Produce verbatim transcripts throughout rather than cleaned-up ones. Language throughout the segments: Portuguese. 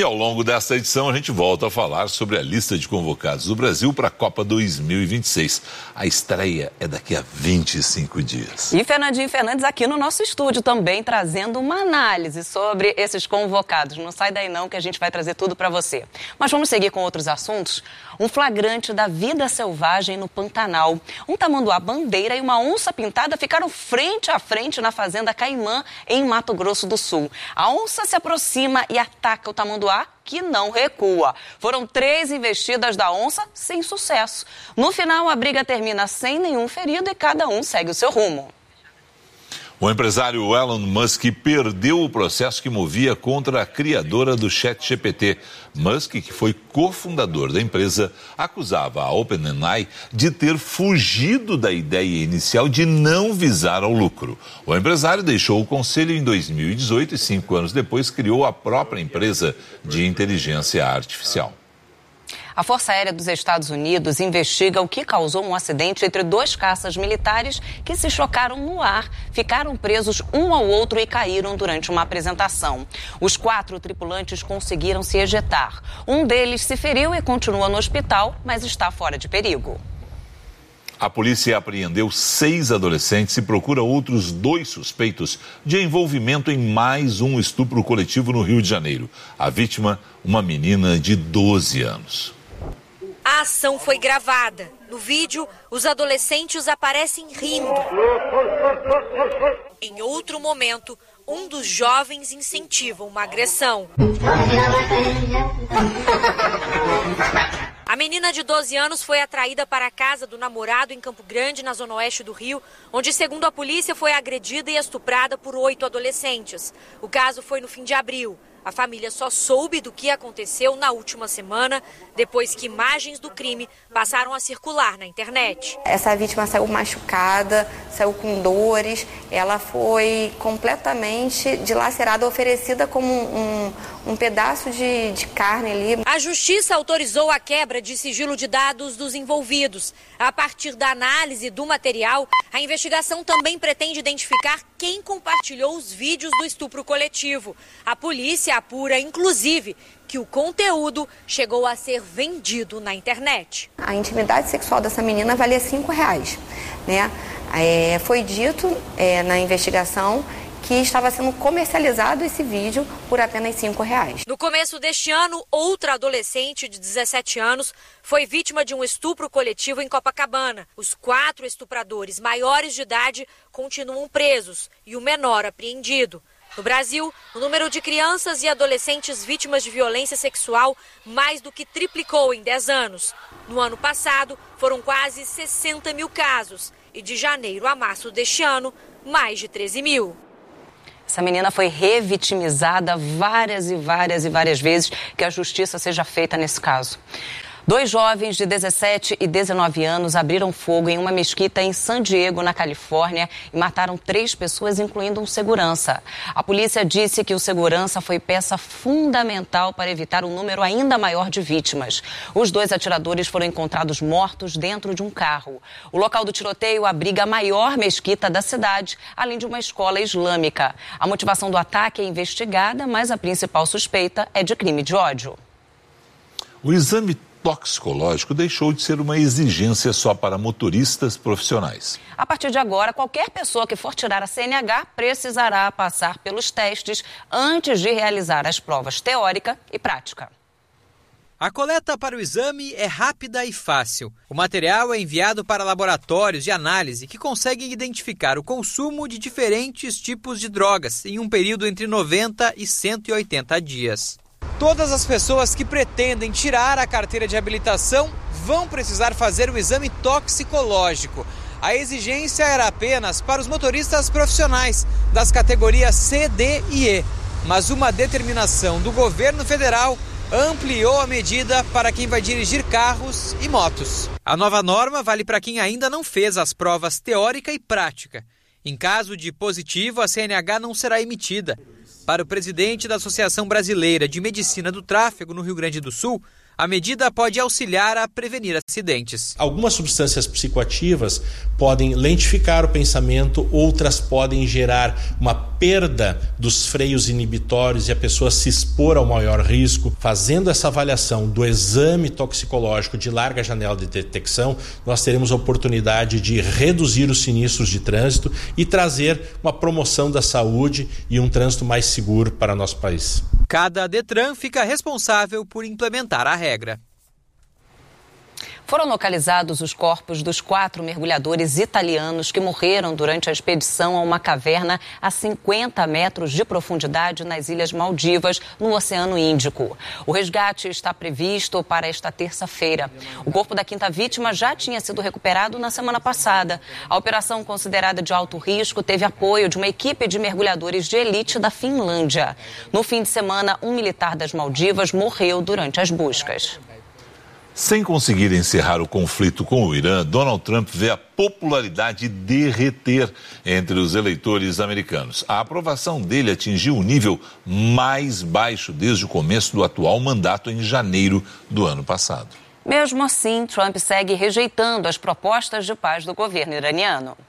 ao longo desta edição a gente volta a falar sobre a lista de convocados do Brasil para a Copa dois mil e vinte e seis. A estreia é daqui a vinte e cinco dias. E Fernandinho Fernandes aqui no nosso estúdio também trazendo uma análise sobre esses convocados. Não sai daí não que a gente vai trazer tudo para você. Mas vamos seguir com outros assuntos. Um flagrante da vida selvagem no Pantanal. Um tamanduá-bandeira e uma onça-pintada ficaram frente a frente na fazenda Caimã, em Mato Grosso do Sul. A onça se aproxima e ataca o tamanduá, que não recua. Foram três investidas da onça sem sucesso. No final, a briga termina sem nenhum ferido e cada um segue o seu rumo. O empresário Elon Musk perdeu o processo que movia contra a criadora do ChatGPT. Musk, que foi cofundador da empresa, acusava a OpenAI de ter fugido da ideia inicial de não visar ao lucro. O empresário deixou o conselho em dois mil e dezoito e cinco anos depois criou a própria empresa de inteligência artificial. A Força Aérea dos Estados Unidos investiga o que causou um acidente entre dois caças militares que se chocaram no ar, ficaram presos um ao outro e caíram durante uma apresentação. Os quatro tripulantes conseguiram se ejetar. Um deles se feriu e continua no hospital, mas está fora de perigo. A polícia apreendeu seis adolescentes e procura outros dois suspeitos de envolvimento em mais um estupro coletivo no Rio de Janeiro. A vítima, uma menina de doze anos. A ação foi gravada. No vídeo, os adolescentes aparecem rindo. Em outro momento, um dos jovens incentiva uma agressão. A menina de doze anos foi atraída para a casa do namorado em Campo Grande, na zona oeste do Rio, onde, segundo a polícia, foi agredida e estuprada por oito adolescentes. O caso foi no fim de abril. A família só soube do que aconteceu na última semana, depois que imagens do crime passaram a circular na internet. Essa vítima saiu machucada, saiu com dores, ela foi completamente dilacerada, oferecida como um, um pedaço de, de carne ali. A justiça autorizou a quebra de sigilo de dados dos envolvidos. A partir da análise do material, a investigação também pretende identificar quem compartilhou os vídeos do estupro coletivo. A polícia apura, inclusive, que o conteúdo chegou a ser vendido na internet. A intimidade sexual dessa menina valia cinco reais, né? É, foi dito é, na investigação que estava sendo comercializado esse vídeo por apenas cinco reais. No começo deste ano, outra adolescente de dezessete anos foi vítima de um estupro coletivo em Copacabana. Os quatro estupradores maiores de idade continuam presos e o menor apreendido. No Brasil, o número de crianças e adolescentes vítimas de violência sexual mais do que triplicou em dez anos. No ano passado, foram quase sessenta mil casos e de janeiro a março deste ano, mais de treze mil. Essa menina foi revitimizada várias e várias e várias vezes. Que a justiça seja feita nesse caso. Dois jovens de dezessete e dezenove anos abriram fogo em uma mesquita em San Diego, na Califórnia, e mataram três pessoas, incluindo um segurança. A polícia disse que o segurança foi peça fundamental para evitar um número ainda maior de vítimas. Os dois atiradores foram encontrados mortos dentro de um carro. O local do tiroteio abriga a maior mesquita da cidade, além de uma escola islâmica. A motivação do ataque é investigada, mas a principal suspeita é de crime de ódio. O exame toxicológico deixou de ser uma exigência só para motoristas profissionais. A partir de agora, qualquer pessoa que for tirar a C N H precisará passar pelos testes antes de realizar as provas teórica e prática. A coleta para o exame é rápida e fácil. O material é enviado para laboratórios de análise que conseguem identificar o consumo de diferentes tipos de drogas em um período entre noventa e cento e oitenta dias. Todas as pessoas que pretendem tirar a carteira de habilitação vão precisar fazer o exame toxicológico. A exigência era apenas para os motoristas profissionais das categorias C, D e E. Mas uma determinação do governo federal ampliou a medida para quem vai dirigir carros e motos. A nova norma vale para quem ainda não fez as provas teórica e prática. Em caso de positivo, a C N H não será emitida. Para o presidente da Associação Brasileira de Medicina do Tráfego, no Rio Grande do Sul, A medida pode auxiliar a prevenir acidentes. Algumas substâncias psicoativas podem lentificar o pensamento, outras podem gerar uma perda dos freios inibitórios e a pessoa se expor ao maior risco. Fazendo essa avaliação do exame toxicológico de larga janela de detecção, nós teremos a oportunidade de reduzir os sinistros de trânsito e trazer uma promoção da saúde e um trânsito mais seguro para nosso país. Cada Detran fica responsável por implementar a regra. Foram localizados os corpos dos quatro mergulhadores italianos que morreram durante a expedição a uma caverna a cinquenta metros de profundidade nas Ilhas Maldivas, no Oceano Índico. O resgate está previsto para esta terça-feira. O corpo da quinta vítima já tinha sido recuperado na semana passada. A operação, considerada de alto risco, teve apoio de uma equipe de mergulhadores de elite da Finlândia. No fim de semana, um militar das Maldivas morreu durante as buscas. Sem conseguir encerrar o conflito com o Irã, Donald Trump vê a popularidade derreter entre os eleitores americanos. A aprovação dele atingiu o nível mais baixo desde o começo do atual mandato em janeiro do ano passado. Mesmo assim, Trump segue rejeitando as propostas de paz do governo iraniano.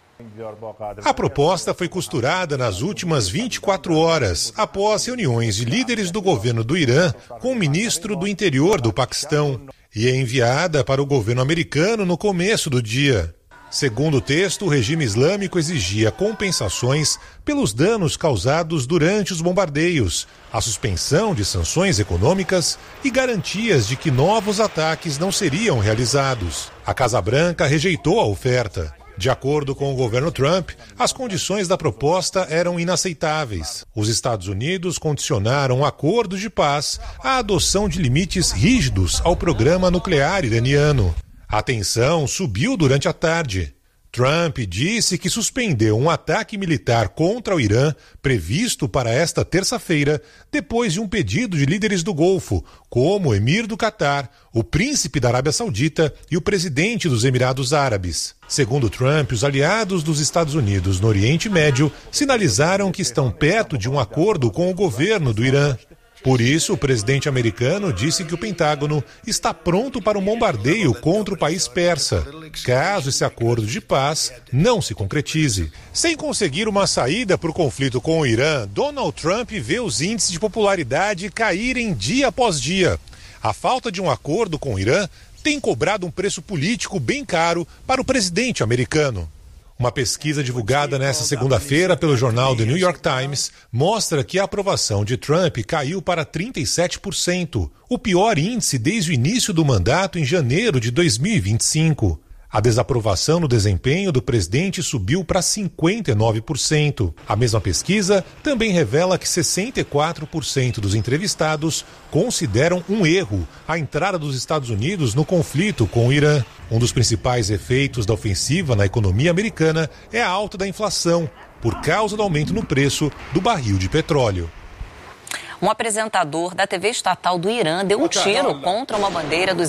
A proposta foi costurada nas últimas vinte e quatro horas, após reuniões de líderes do governo do Irã com o ministro do Interior do Paquistão, e é enviada para o governo americano no começo do dia. Segundo o texto, o regime islâmico exigia compensações pelos danos causados durante os bombardeios, a suspensão de sanções econômicas e garantias de que novos ataques não seriam realizados. A Casa Branca rejeitou a oferta. De acordo com o governo Trump, as condições da proposta eram inaceitáveis. Os Estados Unidos condicionaram o acordo de paz à adoção de limites rígidos ao programa nuclear iraniano. A tensão subiu durante a tarde. Trump disse que suspendeu um ataque militar contra o Irã previsto para esta terça-feira, depois de um pedido de líderes do Golfo, como o emir do Catar, o príncipe da Arábia Saudita e o presidente dos Emirados Árabes. Segundo Trump, os aliados dos Estados Unidos no Oriente Médio sinalizaram que estão perto de um acordo com o governo do Irã. Por isso, o presidente americano disse que o Pentágono está pronto para um bombardeio contra o país persa, caso esse acordo de paz não se concretize. Sem conseguir uma saída para o conflito com o Irã, Donald Trump vê os índices de popularidade caírem dia após dia. A falta de um acordo com o Irã tem cobrado um preço político bem caro para o presidente americano. Uma pesquisa divulgada nesta segunda-feira pelo jornal The New York Times mostra que a aprovação de Trump caiu para trinta e sete por cento, o pior índice desde o início do mandato em janeiro de dois mil e vinte e cinco. A desaprovação no desempenho do presidente subiu para cinquenta e nove por cento. A mesma pesquisa também revela que sessenta e quatro por cento dos entrevistados consideram um erro a entrada dos Estados Unidos no conflito com o Irã. Um dos principais efeitos da ofensiva na economia americana é a alta da inflação, por causa do aumento no preço do barril de petróleo. Um apresentador da T V estatal do Irã deu um tiro contra uma bandeira dos